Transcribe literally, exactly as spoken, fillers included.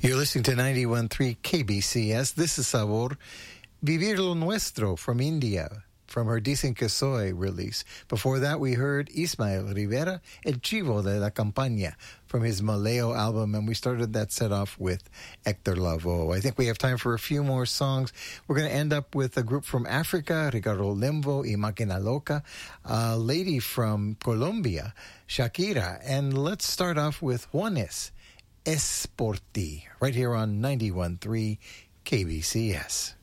You're listening to ninety-one point three K B C S. This is Sabor. Vivir lo Nuestro from India, from her Dicen que Soy release. Before that, we heard Ismael Rivera, El Chivo de la Campaña, from his Maleo album, and we started that set off with Hector Lavoe. I think we have time for a few more songs. We're going to end up with a group from Africa, Ricardo Lembo y Máquina Loca, a lady from Colombia, Shakira, and let's start off with Juanes, Es por ti, right here on ninety-one point three K B C S.